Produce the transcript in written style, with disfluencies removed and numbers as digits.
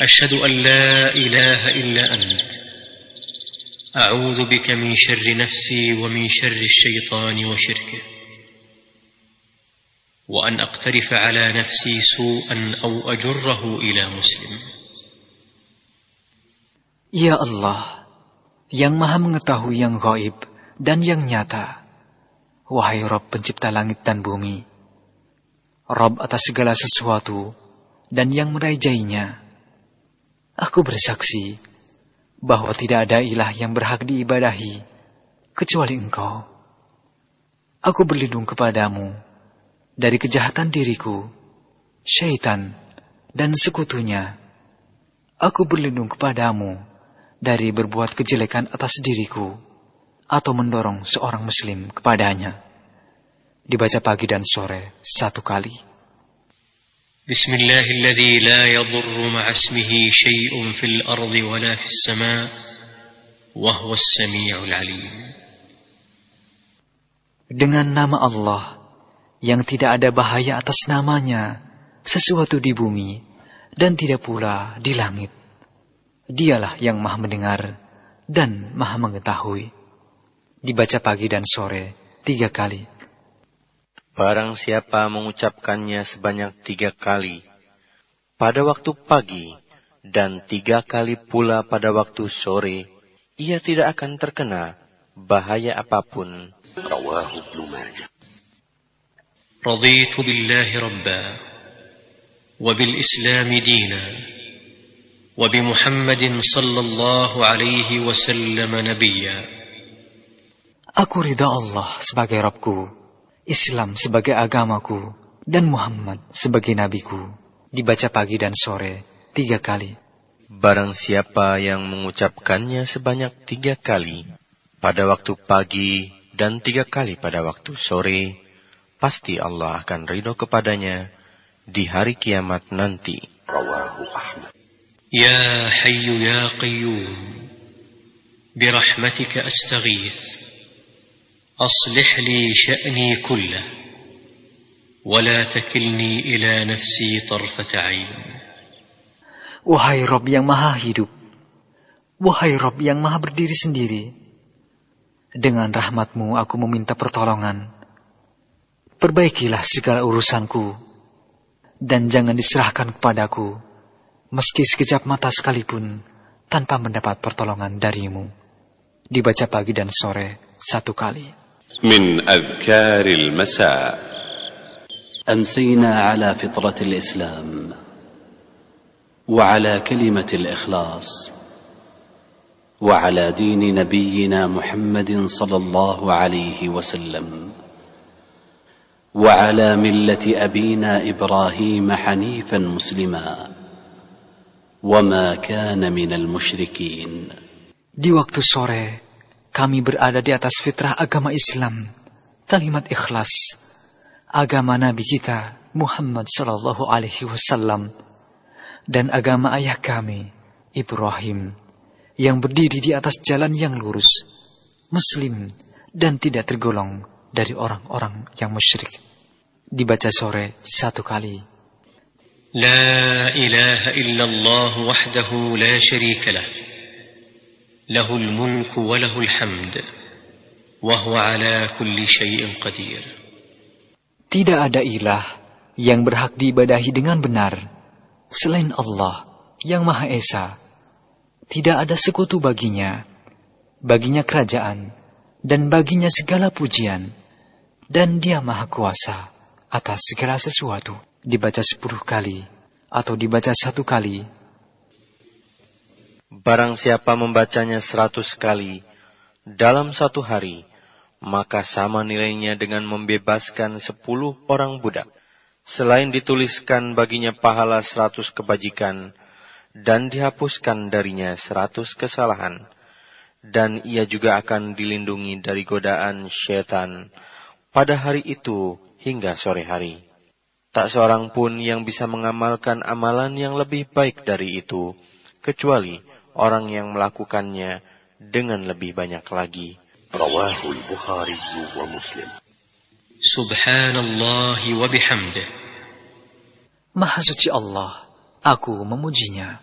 أشهد أن لا إله إلا أنت أعوذ بك من شر نفسي ومن شر الشيطان وشركه وأن أقترف على نفسي سوءا أو أجره إلى مسلم. Ya Allah, yang maha mengetahui yang gaib dan yang nyata, wahai Rabb pencipta langit dan bumi, Rabb atas segala sesuatu dan yang merajainya, aku bersaksi bahwa tidak ada ilah yang berhak diibadahi kecuali Engkau. Aku berlindung kepadamu dari kejahatan diriku, syaitan, dan sekutunya. Aku berlindung kepadamu dari berbuat kejelekan atas diriku atau mendorong seorang muslim kepadanya. Dibaca pagi dan sore 1 kali. Bismillahilladzi la yadurru ma'asmihi syai'un fil ardi wala fis sama' wa huwas sami'ul 'alim. Dengan nama Allah yang tidak ada bahaya atas namanya sesuatu di bumi dan tidak pula di langit. Dialah yang maha mendengar dan maha mengetahui. Dibaca pagi dan sore 3 kali. Barang siapa mengucapkannya sebanyak 3 kali pada waktu pagi dan 3 kali pula pada waktu sore, ia tidak akan terkena bahaya apapun. Rawahu Ibnu Majah. Raditu billahi rabba wa bil islam dina وبمحمد صلى الله عليه وسلم نبيا. Aku ridha Allah sebagai Rabbku, Islam sebagai agamaku, dan Muhammad sebagai nabiku. Dibaca pagi dan sore 3 kali. Barang siapa yang mengucapkannya sebanyak 3 kali pada waktu pagi dan 3 kali pada waktu sore, pasti Allah akan ridho kepadanya di hari kiamat nanti. Rawahu Ahmad. يا حي يا قيوم برحمتك أستغيث أصلح لي شأني كله ولا تكلني إلى نفسي طرفة عين. Wahai Rabb yang maha hidup, wahai Rabb yang maha berdiri sendiri, dengan rahmat-Mu aku meminta pertolongan. Perbaikilah segala urusanku dan jangan diserahkan kepadaku meski sekejap mata sekalipun tanpa mendapat pertolongan darimu. Dibaca pagi dan sore 1 kali. Min adhkaril masa. Amsayna ala fitratil Islam wa ala kalimatil ikhlas wa ala dini nabiyyina Muhammadin sallallahu alaihi wasallam wa ala millati abina Ibrahim hanifan muslima وَمَا كَانَ مِنَ الْمُشْرِكِينَ. Di waktu sore, kami berada di atas fitrah agama Islam, kalimat ikhlas, agama Nabi kita Muhammad sallallahu alaihi wasallam, dan agama ayah kami Ibrahim yang berdiri di atas jalan yang lurus, muslim dan tidak tergolong dari orang-orang yang musyrik. Dibaca sore 1 kali. لا إله إلا الله وحده لا شريك له له الملك وله الحمد وهو على كل شيء قدير. Tidak ada ilah yang berhak diibadahi dengan benar selain Allah yang Maha Esa. Tidak ada sekutu baginya kerajaan dan baginya segala pujian, dan Dia Maha Kuasa atas segala sesuatu. Dibaca 10 kali atau dibaca 1 kali. Barang siapa membacanya 100 kali dalam 1 hari, maka sama nilainya dengan membebaskan 10 orang budak. Selain dituliskan baginya pahala 100 kebajikan dan dihapuskan darinya 100 kesalahan. Dan ia juga akan dilindungi dari godaan syaitan pada hari itu hingga sore hari. Tak seorang pun yang bisa mengamalkan amalan yang lebih baik dari itu, kecuali orang yang melakukannya dengan lebih banyak lagi. Rawahul Bukhari wa Muslim. Subhanallah wa bihamdih. Maha suci Allah, aku memujinya.